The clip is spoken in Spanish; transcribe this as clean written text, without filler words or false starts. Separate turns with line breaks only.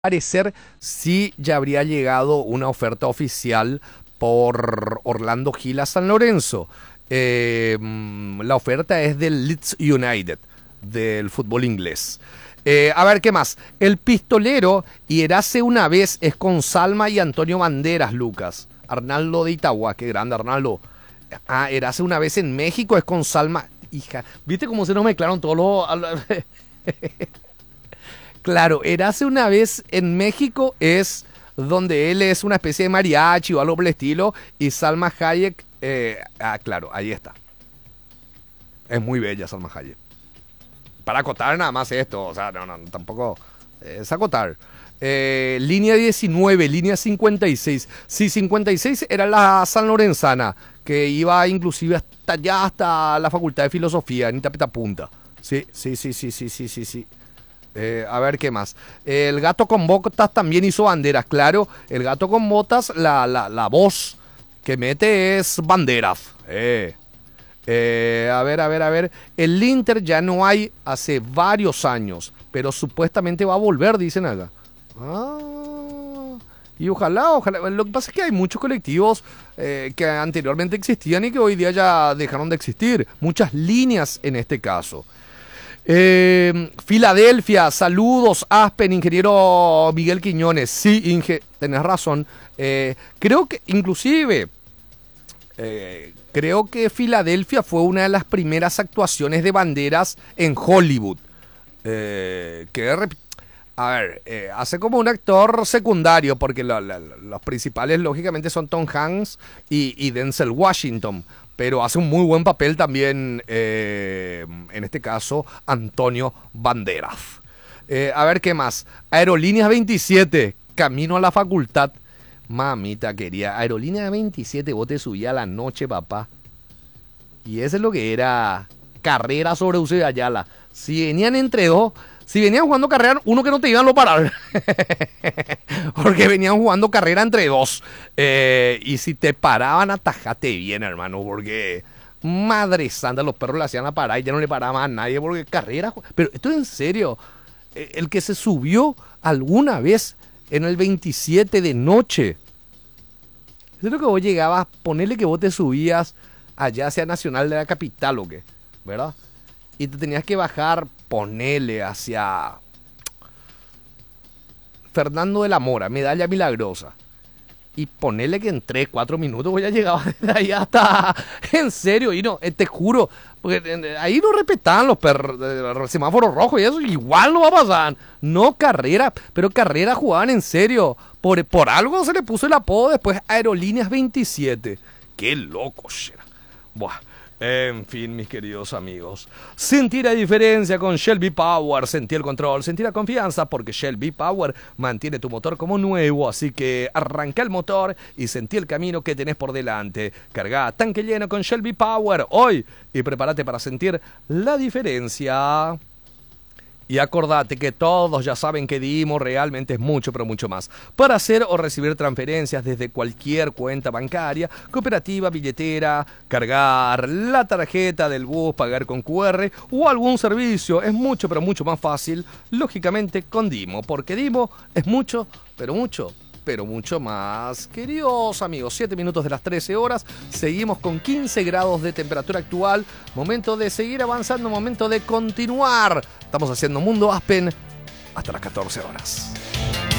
Parecer sí ya habría llegado una oferta oficial por Orlando Gil a San Lorenzo. La oferta es del Leeds United, del fútbol inglés. A ver, ¿qué más? El pistolero y Érase una vez es con Salma y Antonio Banderas, Lucas. Arnaldo de Itagua, qué grande, Arnaldo. Érase una vez en México es con Salma. Hija, ¿viste cómo se nos mezclaron todos los... Claro, Érase una vez en México es donde él es una especie de mariachi o algo por el estilo. Y Salma Hayek, claro, ahí está. Es muy bella Salma Hayek. Para acotar nada más esto, o sea, no, tampoco es acotar. Línea 19, línea 56. Sí, 56 era la sanlorenzana, que iba inclusive hasta allá, hasta la Facultad de Filosofía, en Itapetapunta. Sí. A ver, ¿qué más? El Gato con Botas también hizo Banderas, claro. El Gato con Botas, la voz que mete es Banderas. A ver. El Inter ya no hay hace varios años, pero supuestamente va a volver, dicen acá. Y ojalá. Lo que pasa es que hay muchos colectivos que anteriormente existían y que hoy día ya dejaron de existir. Muchas líneas en este caso. Filadelfia, saludos, Aspen, ingeniero Miguel Quiñones. Sí, tenés razón. Creo que inclusive creo que Filadelfia fue una de las primeras actuaciones de Banderas en Hollywood. Hace como un actor secundario, porque los principales lógicamente son Tom Hanks y Denzel Washington. Pero hace un muy buen papel también, en este caso, Antonio Banderas. A ver, ¿qué más? Aerolíneas 27, camino a la facultad. Mamita quería, Aerolíneas 27, vos te subías a la noche, papá. Y eso es lo que era carrera sobre Eusebio Ayala. Si venían entre dos, si venían jugando carrera, uno que no te iban a lo parar. Porque venían jugando carrera entre dos. Y si te paraban, atajate bien, hermano. Porque, madre santa, los perros le hacían a parar y ya no le paraba a nadie. Porque carrera... Pero esto es en serio. El que se subió alguna vez en el 27 de noche. Eso es lo que vos llegabas, ponerle que vos te subías allá hacia Nacional de la Capital o qué, ¿verdad? Y te tenías que bajar, ponele hacia Fernando de la Mora, Medalla Milagrosa. Y ponele que en 3, 4 minutos voy a llegar desde ahí hasta... En serio, y no, te juro, porque ahí no respetaban los semáforos rojos y eso, igual no va a pasar. No carrera, pero carrera jugaban en serio. Por algo se le puso el apodo después Aerolíneas 27. Qué loco, era. Buah. En fin, mis queridos amigos, sentí la diferencia con Shell V-Power, sentí el control, sentí la confianza, porque Shell V-Power mantiene tu motor como nuevo, así que arranca el motor y sentí el camino que tenés por delante. Carga tanque lleno con Shell V-Power hoy y prepárate para sentir la diferencia. Y acordate que todos ya saben que Dimo realmente es mucho, pero mucho más. Para hacer o recibir transferencias desde cualquier cuenta bancaria, cooperativa, billetera, cargar la tarjeta del bus, pagar con QR o algún servicio, es mucho, pero mucho más fácil, lógicamente con Dimo. Porque Dimo es mucho, pero mucho más. Queridos amigos, 7 minutos de las 13 horas, seguimos con 15 grados de temperatura actual, momento de seguir avanzando, momento de continuar. Estamos haciendo Mundo Aspen hasta las 14 horas.